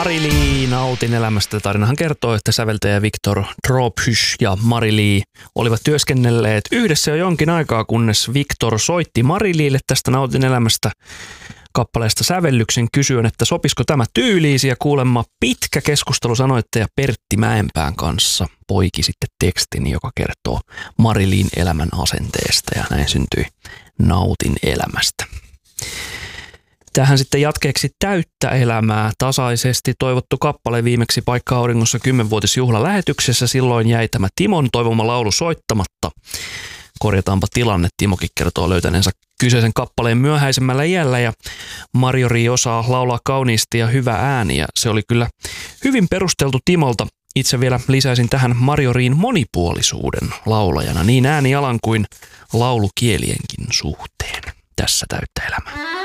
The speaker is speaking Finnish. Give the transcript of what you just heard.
Mari-Lee, nautin elämästä. Tarinahan kertoo, että säveltäjä Victor Drophush ja Mari-Lee olivat työskennelleet yhdessä jo jonkin aikaa, kunnes Victor soitti Mari-Leelle tästä Nautin elämästä kappaleesta sävellyksen kysyen, että sopisiko tämä tyyliisi, ja kuulemma pitkä keskustelu sanoittaja Pertti Mäenpään kanssa poiki sitten tekstin, joka kertoo Mari-Leen elämän asenteesta, ja näin syntyi Nautin elämästä. Tähän sitten jatkeeksi Täyttä elämää, tasaisesti toivottu kappale viimeksi Paikka-auringossa 10-vuotisjuhlalähetyksessä. Silloin jäi tämä Timon toivoma laulu soittamatta. Korjataanpa tilanne. Timokin kertoo löytäneensä kyseisen kappaleen myöhäisemmällä iällä, ja Marjo-Rii osaa laulaa kauniisti ja hyvä ääni, ja se oli kyllä hyvin perusteltu Timolta. Itse vielä lisäisin tähän Marjo-Riin monipuolisuuden laulajana niin äänialan kuin laulukielienkin suhteen. Tässä Täyttä elämää.